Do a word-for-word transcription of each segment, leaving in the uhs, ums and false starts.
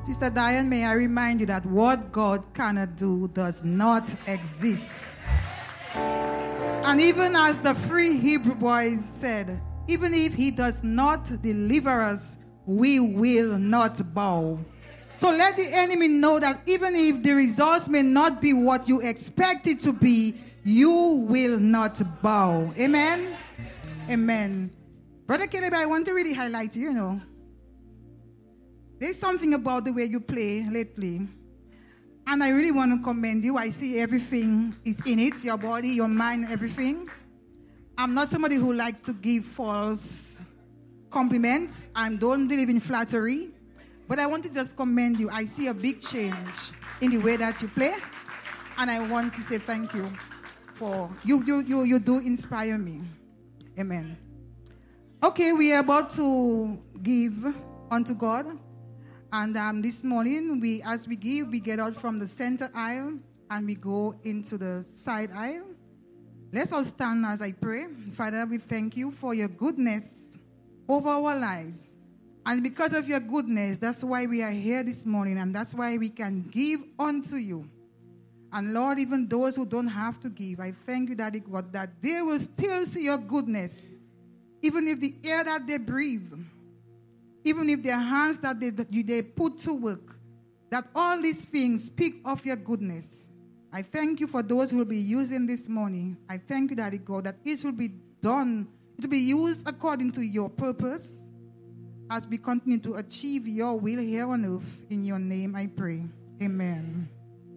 Sister Diane, may I remind you that what God cannot do does not exist. And even as the three Hebrew boys said, even if he does not deliver us, we will not bow. So let the enemy know that even if the results may not be what you expect it to be, you will not bow. Amen? Amen. Brother Caleb, I want to really highlight you, you know. There's something about the way you play lately. And I really want to commend you. I see everything is in it, your body, your mind, everything. I'm not somebody who likes to give false compliments. I don't believe in flattery. But I want to just commend you. I see a big change in the way that you play. And I want to say thank you for, you, you, you, you do inspire me. Amen. Okay, we are about to give unto God. And um, this morning, we, as we give, we get out from the center aisle and we go into the side aisle. Let's all stand as I pray. Father, we thank you for your goodness over our lives. And because of your goodness, that's why we are here this morning, and that's why we can give unto you. And Lord, even those who don't have to give, I thank you, Daddy God, that they will still see your goodness, even if the air that they breathe, even if their hands that they, that they put to work, that all these things speak of your goodness. I thank you for those who will be using this morning. I thank you, Daddy God, that it will be done, it will be used according to your purpose as we continue to achieve your will here on earth. In your name I pray. Amen.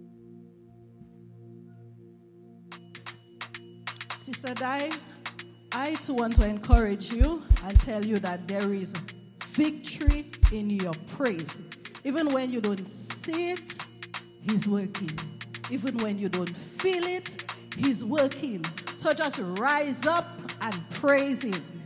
Sister Di, I too want to encourage you and tell you that there is victory in your praise. Even when you don't see it, he's working. Even when you don't feel it, he's working. So just rise up and praise him.